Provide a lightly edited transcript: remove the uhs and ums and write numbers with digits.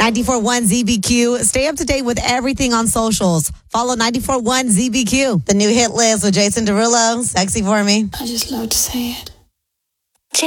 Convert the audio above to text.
94.1 ZBQ. Stay up to date with everything on socials. Follow 94.1 ZBQ. The new hit list with Jason Derulo. Sexy for me. I just love to say it.